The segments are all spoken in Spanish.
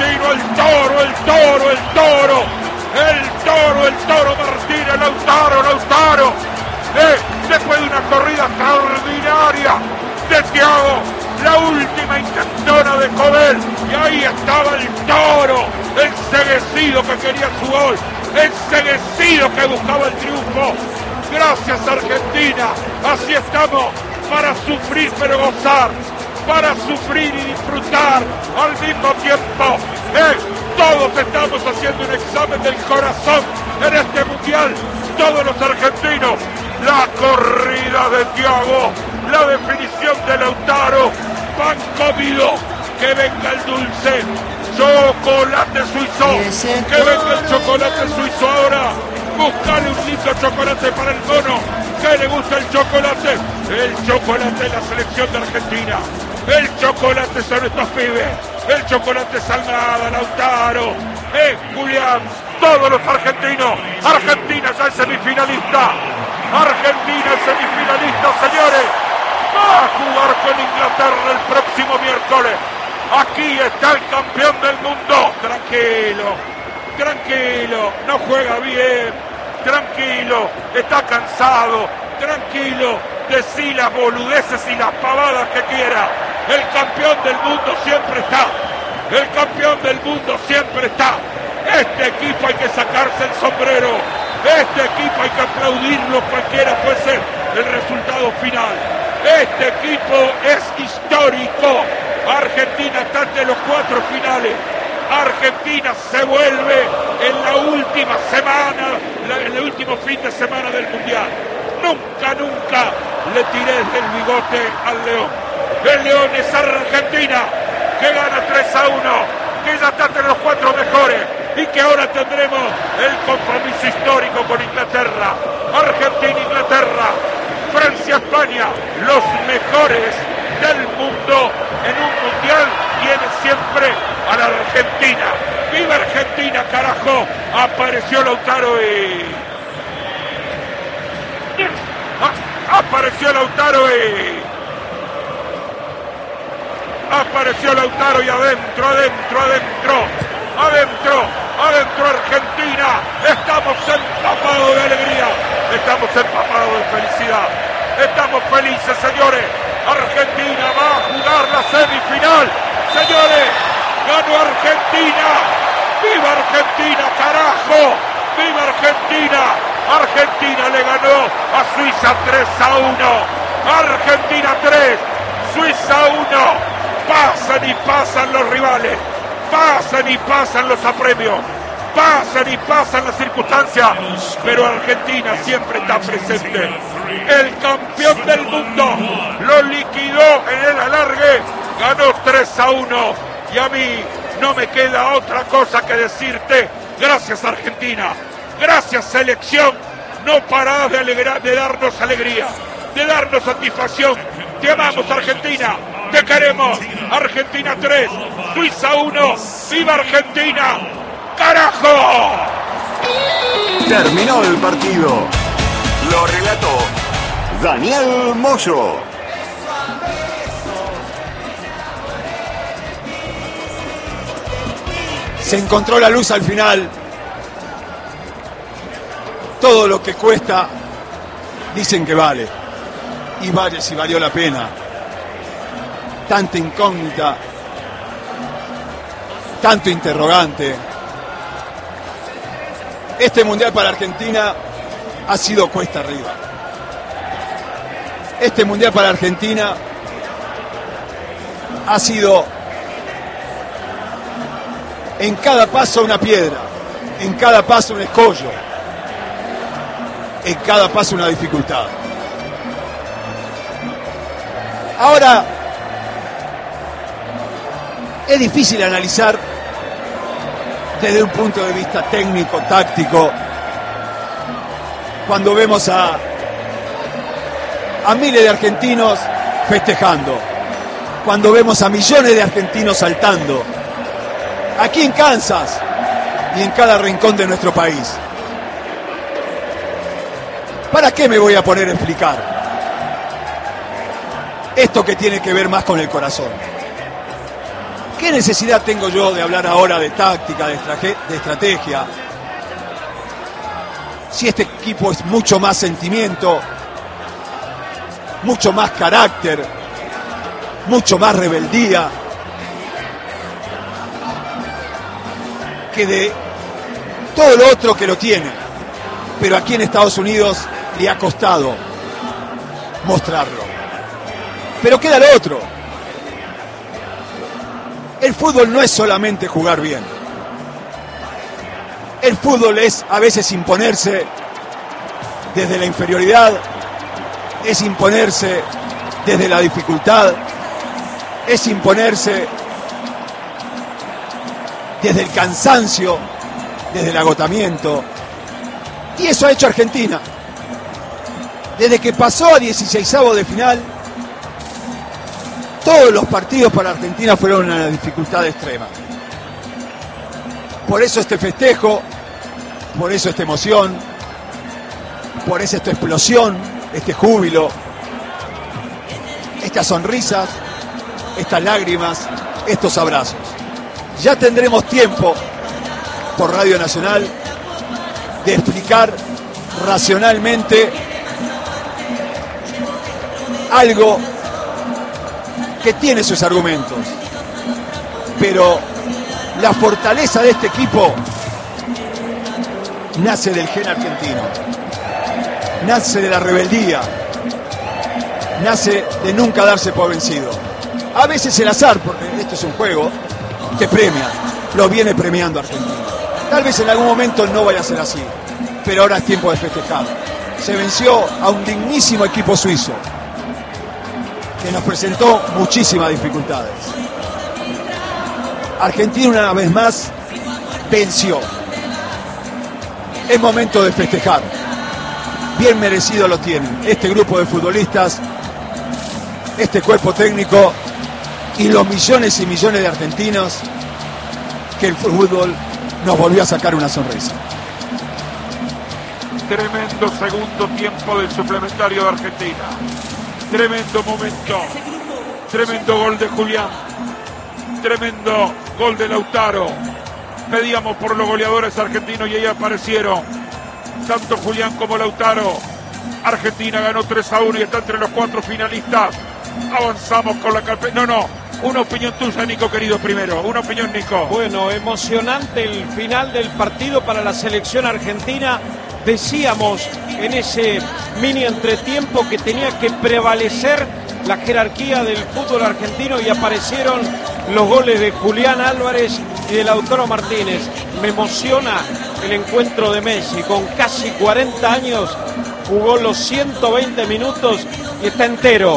argentino, el toro Martínez, Lautaro. Después de una corrida extraordinaria de Thiago, la última intentona de Cobel, y ahí estaba el toro, enceguecido que quería su gol, enceguecido que buscaba el triunfo. Gracias Argentina, así estamos, para sufrir pero gozar, para sufrir y disfrutar al mismo tiempo. Todos estamos haciendo un examen del corazón en este mundial, todos los argentinos. La corrida de Thiago, la definición de Lautaro, pan comido, que venga el dulce, chocolate suizo, que venga el chocolate suizo ahora. Buscale un lindo chocolate para el mono, que le gusta el chocolate de la selección de Argentina, el chocolate son estos pibes, el chocolate Salgado, Lautaro, Julián, todos los argentinos. Argentina ya es semifinalista, señores, va a jugar con Inglaterra el próximo miércoles. Aquí está el campeón del mundo. Tranquilo, no juega bien, tranquilo, está cansado, tranquilo, decí las boludeces y las pavadas que quiera. El campeón del mundo siempre está. Este equipo hay que sacarse el sombrero, este equipo hay que aplaudirlo cualquiera fuese el resultado final. Este equipo es histórico. Argentina está entre los 4 finales. Argentina se vuelve en la última semana, en el último fin de semana del mundial. Nunca le tiré del bigote al León. El León es Argentina, que gana 3-1, que ya está entre los 4 mejores y que ahora tendremos el compromiso histórico con Inglaterra. Argentina-Inglaterra, Francia-España, los mejores del mundo en un mundial tiene siempre a la Argentina. ¡Viva Argentina, carajo! Apareció Lautaro y adentro Argentina. Estamos empapados de alegría, estamos empapados de felicidad, estamos felices, señores. Argentina va a jugar la semifinal, señores. Ganó Argentina. ¡Viva Argentina, carajo! ¡Viva Argentina! Argentina le ganó a Suiza 3-1. Argentina 3, Suiza 1. Pasan y pasan los rivales, pasan y pasan los apremios, pasan y pasan las circunstancias, pero Argentina siempre está presente. El campeón del mundo lo liquidó en el alargue, ganó 3-1, y a mí no me queda otra cosa que decirte: gracias Argentina, gracias selección, no parás de darnos alegría, de darnos satisfacción. Te amamos Argentina, te queremos. Argentina 3, Suiza 1, ¡viva Argentina! ¡Carajo! Terminó el partido. Lo relató Daniel Moyo. Se encontró la luz al final. Todo lo que cuesta, dicen que vale. Y vale si valió la pena. Tanta incógnita, tanto interrogante. Este mundial para Argentina ha sido cuesta arriba. Este mundial para Argentina ha sido en cada paso una piedra, en cada paso un escollo, en cada paso una dificultad. Ahora, es difícil analizar desde un punto de vista técnico, táctico, cuando vemos a miles de argentinos festejando, cuando vemos a millones de argentinos saltando, aquí en Kansas y en cada rincón de nuestro país. ¿Para qué me voy a poner a explicar esto que tiene que ver más con el corazón? ¿Qué necesidad tengo yo de hablar ahora de táctica, de estrategia? Si este equipo es mucho más sentimiento, mucho más carácter, mucho más rebeldía que de todo lo otro que lo tiene. Pero aquí en Estados Unidos le ha costado mostrarlo. Pero queda lo otro. El fútbol no es solamente jugar bien. El fútbol es a veces imponerse desde la inferioridad, es imponerse desde la dificultad, es imponerse desde el cansancio, desde el agotamiento. Y eso ha hecho Argentina. Desde que pasó a 16avos de final, todos los partidos para Argentina fueron una dificultad extrema. Por eso este festejo, por eso esta emoción, por eso esta explosión, este júbilo, estas sonrisas, estas lágrimas, estos abrazos. Ya tendremos tiempo por Radio Nacional de explicar racionalmente algo que tiene sus argumentos, pero la fortaleza de este equipo nace del gen argentino, nace de la rebeldía, nace de nunca darse por vencido. A veces el azar, porque esto es un juego, te premia, lo viene premiando Argentina. Tal vez en algún momento no vaya a ser así, pero ahora es tiempo de festejar. Se venció a un dignísimo equipo suizo que nos presentó muchísimas dificultades. Argentina una vez más venció. Es momento de festejar. Bien merecido lo tienen este grupo de futbolistas, este cuerpo técnico y los millones y millones de argentinos que el fútbol nos volvió a sacar una sonrisa. Tremendo segundo tiempo del suplementario de Argentina. Tremendo momento. Tremendo gol de Julián. Tremendo gol de Lautaro. Pedíamos por los goleadores argentinos y ahí aparecieron tanto Julián como Lautaro. Argentina ganó 3-1 y está entre los 4 finalistas. Avanzamos con la carpeta. Una opinión tuya, Nico, querido, primero. Una opinión, Nico. Bueno, emocionante el final del partido para la selección argentina. Decíamos en ese mini entretiempo que tenía que prevalecer la jerarquía del fútbol argentino y aparecieron los goles de Julián Álvarez y de Lautaro Martínez. Me emociona el encuentro de Messi. Con casi 40 años jugó los 120 minutos y está entero.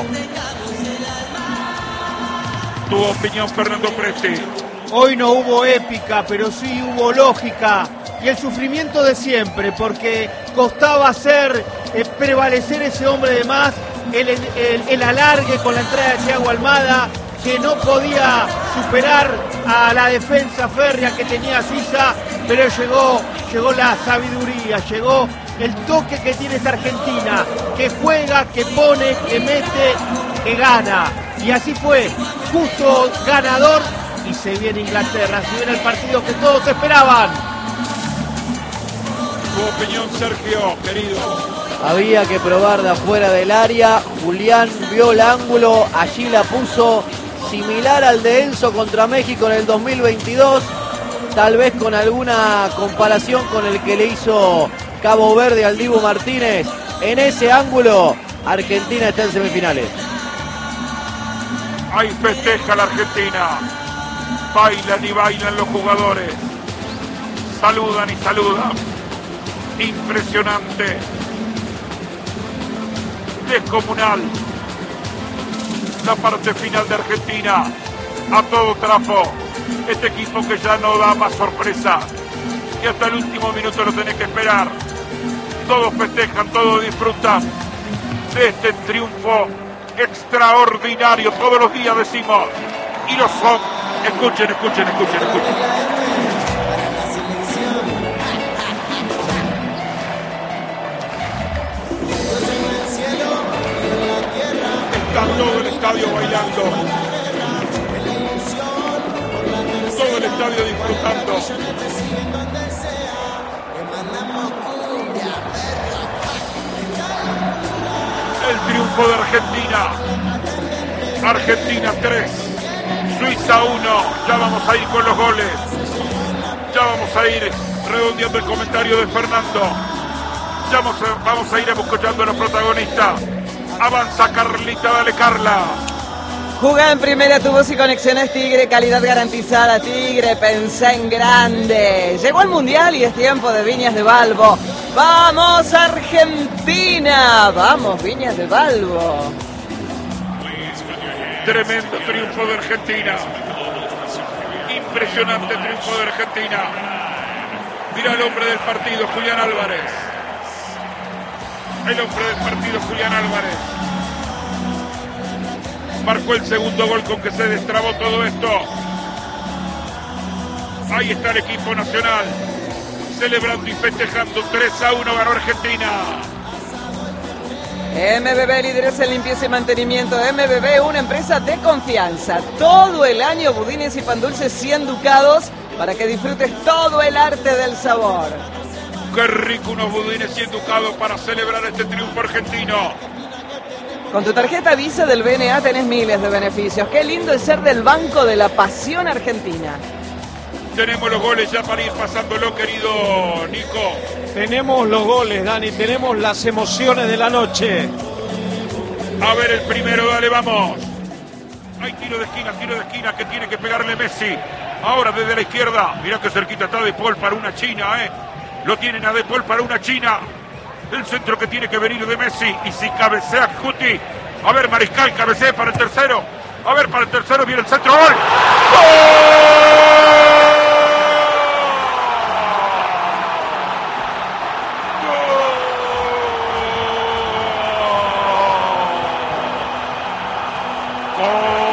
Tu opinión, Fernando Presti. Hoy no hubo épica, pero sí hubo lógica y el sufrimiento de siempre, porque costaba prevalecer ese hombre de más, el alargue con la entrada de Thiago Almada, que no podía superar a la defensa férrea que tenía Suiza, pero llegó la sabiduría, llegó el toque que tiene esta Argentina, que juega, que pone, que mete, que gana. Y así fue, justo ganador, y se viene Inglaterra, se viene el partido que todos esperaban. Tu opinión, Sergio, querido. Había que probar de afuera del área. Julián vio el ángulo, allí la puso, similar al de Enzo contra México en el 2022, tal vez con alguna comparación con el que le hizo Cabo Verde al Dibu Martínez. En ese ángulo, Argentina está en semifinales. Ahí festeja la Argentina. Bailan y bailan los jugadores. Saludan y saludan. Impresionante. Descomunal. La parte final de Argentina. A todo trapo. Este equipo que ya no da más sorpresa. Y hasta el último minuto lo tenés que esperar. Todos festejan, todos disfrutan de este triunfo extraordinario. Todos los días decimos, y lo son. Escuchen. Está todo el estadio bailando. estadio disfrutando. El triunfo de Argentina. Argentina 3, Suiza 1. Ya vamos a ir con los goles. Ya vamos a ir redondeando el comentario de Fernando. Ya vamos a ir escuchando a los protagonistas. Avanza Carlita, dale Carla. Jugá en primera, tu voz y conexiones Tigre, calidad garantizada Tigre, pensá en grande. Llegó el Mundial y es tiempo de Viñas de Balbo. ¡Vamos Argentina! ¡Vamos Viñas de Balbo! Tremendo triunfo de Argentina. Impresionante triunfo de Argentina. Mira el hombre del partido, Julián Álvarez. El hombre del partido, Julián Álvarez. Marcó el segundo gol con que se destrabó todo esto. Ahí está el equipo nacional. Celebrando y festejando. 3-1 ganó Argentina. MBB, líderes en limpieza y mantenimiento. MBB, una empresa de confianza. Todo el año budines y pan dulces 100 ducados para que disfrutes todo el arte del sabor. Qué rico unos budines 100 ducados para celebrar este triunfo argentino. Con tu tarjeta Visa del BNA tenés miles de beneficios. Qué lindo es ser del Banco de la Pasión Argentina. Tenemos los goles ya para ir pasándolo, querido Nico. Tenemos los goles, Dani, tenemos las emociones de la noche. A ver el primero, dale, vamos. Hay tiro de esquina que tiene que pegarle Messi. Ahora desde la izquierda, mirá que cerquita está De Paul para una china, Lo tienen a De Paul para una china. El centro que tiene que venir de Messi. Y si cabecea Guti. A ver, Mariscal, cabecea para el tercero. A ver, para el tercero viene el centro. ¡Gol! ¡Gol!